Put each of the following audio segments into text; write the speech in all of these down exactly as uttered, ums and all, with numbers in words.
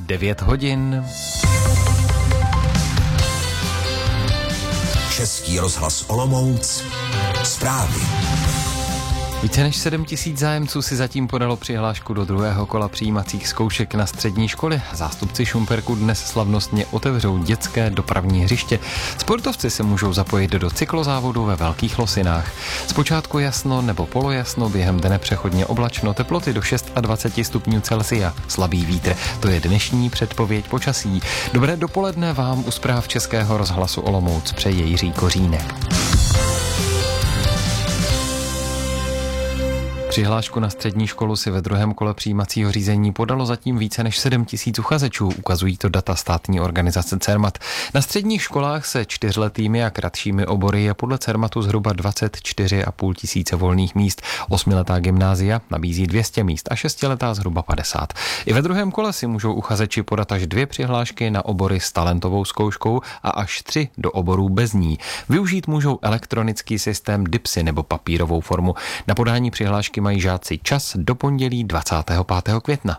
devět hodin. Český rozhlas Olomouc. Zprávy. Více než sedm tisíc zájemců si zatím podalo přihlášku do druhého kola přijímacích zkoušek na střední školy. Zástupci Šumperku dnes slavnostně otevřou dětské dopravní hřiště. Sportovci se můžou zapojit do cyklozávodu ve Velkých Losinách. Zpočátku jasno nebo polojasno, během dne přechodně oblačno, teploty do dvacet šest stupňů Celsia, slabý vítr. To je dnešní předpověď počasí. Dobré dopoledne vám u zpráv Českého rozhlasu Olomouc přeje Jiří Kořínek. Přihlášku na střední školu si ve druhém kole přijímacího řízení podalo zatím více než sedm tisíc uchazečů, ukazují to data státní organizace Cermat. Na středních školách se čtyřletými a kratšími obory je podle Cermatu zhruba dvacet čtyři a půl tisíce volných míst. Osmiletá gymnázia nabízí dvě stě míst a šestiletá zhruba padesát. I ve druhém kole si můžou uchazeči podat až dvě přihlášky na obory s talentovou zkouškou a až tři do oborů bez ní. Využít můžou elektronický systém DIPSy nebo papírovou formu. Na podání přihlášky mají žáci čas do pondělí dvacátého pátého května.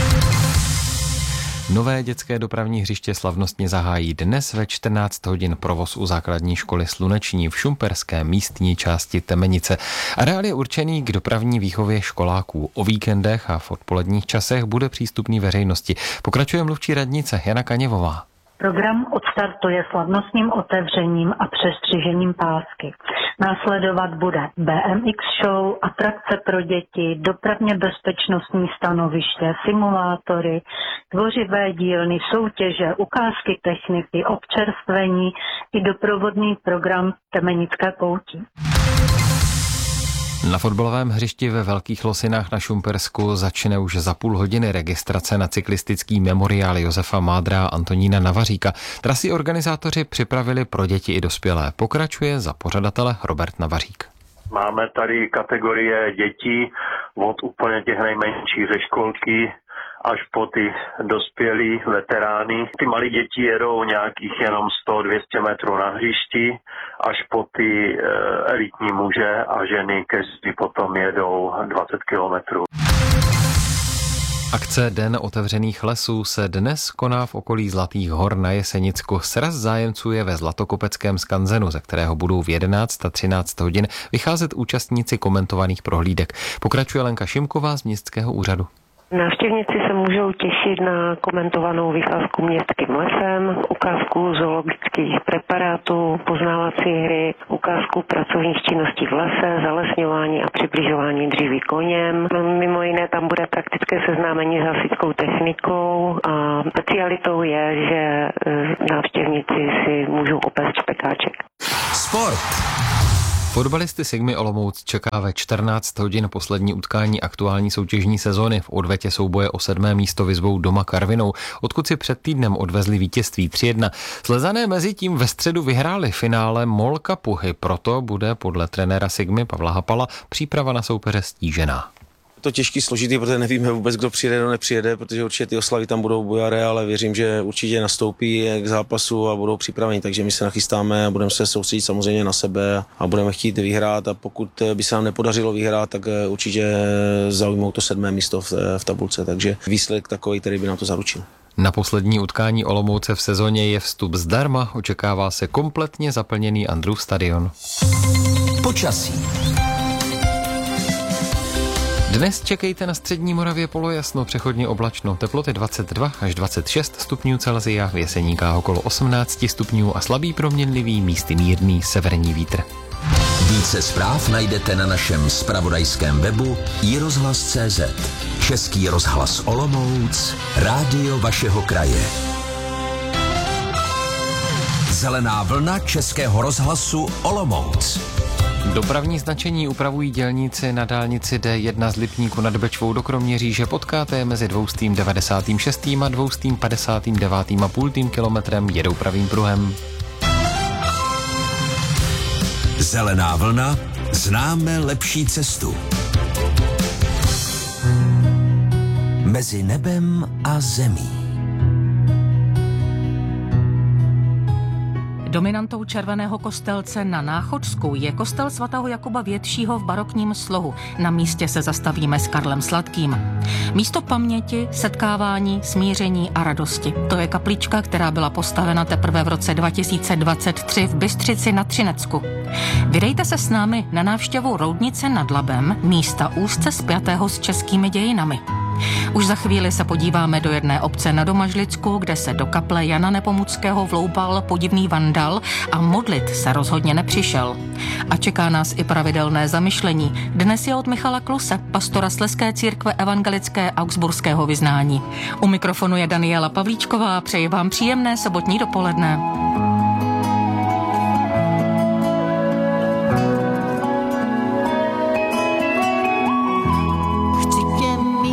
Nové dětské dopravní hřiště slavnostně zahájí dnes ve čtrnáct hodin provoz u základní školy Sluneční v šumperské místní části Temenice. Areál je určený k dopravní výchově školáků. O víkendech a v odpoledních časech bude přístupný veřejnosti. Pokračuje mluvčí radnice Jana Kaněvová. Program odstartuje slavnostním otevřením a přestřižením pásky. Následovat bude bé em iks show, atrakce pro děti, dopravně bezpečnostní stanoviště, simulátory, tvořivé dílny, soutěže, ukázky techniky, občerstvení i doprovodný program Temenické pouti. Na fotbalovém hřišti ve Velkých Losinách na Šumpersku začne už za půl hodiny registrace na cyklistický memoriál Josefa Mádra a Antonína Navaříka. Trasy organizátoři připravili pro děti i dospělé. Pokračuje za pořadatele Robert Navařík. Máme tady kategorie dětí od úplně těch nejmenších ze školky až po ty dospělí veterány. Ty malí děti jedou nějakých jenom sto až dvě stě metrů na hřišti, až po ty e, elitní muže a ženy, kteří potom jedou dvacet kilometrů. Akce Den otevřených lesů se dnes koná v okolí Zlatých hor na Jesenicku. Sraz zájemců je ve Zlatokopeckém skanzenu, ze kterého budou v jedenáct a třináct hodin vycházet účastníci komentovaných prohlídek. Pokračuje Lenka Šimková z Městského úřadu. Návštěvníci se můžou těšit na komentovanou vycházku městským lesem, ukázku zoologických preparátů, poznávací hry, ukázku pracovních činností v lese, zalesňování a přibližování dříví koněm. Mimo jiné tam bude praktické seznámení s hasičskou technikou a specialitou je, že návštěvníci si můžou opéct špekáček. Sport. Fotbalisty Sigmy Olomouc čeká ve čtrnáct hodin poslední utkání aktuální soutěžní sezony. V odvetě souboje o sedmé místo vyzvou doma Karvinou, odkud si před týdnem odvezli vítězství tři jedna. Slezané mezi tím ve středu vyhráli finále MOL Cupu, proto bude podle trenéra Sigmy Pavla Hapala příprava na soupeře stížená. To těžký, složitý, protože nevíme vůbec, kdo přijede, kdo nepřijede, protože určitě ty oslavy tam budou bojare, ale věřím, že určitě nastoupí k zápasu a budou připraveni, takže my se nachystáme a budeme se soustředit samozřejmě na sebe a budeme chtít vyhrát a pokud by se nám nepodařilo vyhrát, tak určitě zaujmou to sedmé místo v, v tabulce, takže výsledek takový, který by nám to zaručil. Na poslední utkání Olomouce v sezóně je vstup zdarma, očekává se kompletně zaplněný Andrův stadion. Počasí. Dnes čekejte na střední Moravě polojasno, přechodně oblačno, teploty dvacet dva až dvacet šest stupňů Celsia, v Jeseníkách okolo osmnáct stupňů a slabý proměnlivý, místy mírný severní vítr. Více zpráv najdete na našem zpravodajském webu i rozhlas tečka cé zet. Český rozhlas Olomouc, rádio vašeho kraje. Zelená vlna Českého rozhlasu Olomouc. Dopravní značení upravují dělníci na dálnici D jedna z Lipníku nad Bečvou do Kroměříže. Potkáte mezi dvoustým devadesátým šestým a dvoustým padesátým devátým a půltým kilometrem, jedou pravým pruhem. Zelená vlna, známe lepší cestu. Mezi nebem a zemí. Dominantou Červeného kostelce na Náchodsku je kostel svatého Jakuba Většího v barokním slohu. Na místě se zastavíme s Karlem Sladkým. Místo paměti, setkávání, smíření a radosti. To je kaplička, která byla postavena teprve v roce dva tisíce dvacet tři v Bystřici na Třinecku. Vydejte se s námi na návštěvu Roudnice nad Labem, místa úzce spjatého s českými dějinami. Už za chvíli se podíváme do jedné obce na Domažlicku, kde se do kaple Jana Nepomuckého vloupal podivný vandal a modlit se rozhodně nepřišel. A čeká nás i pravidelné zamyšlení. Dnes je od Michala Kluse, pastora Slezské církve evangelické augsburského vyznání. U mikrofonu je Daniela Pavlíčková, přeji vám příjemné sobotní dopoledne.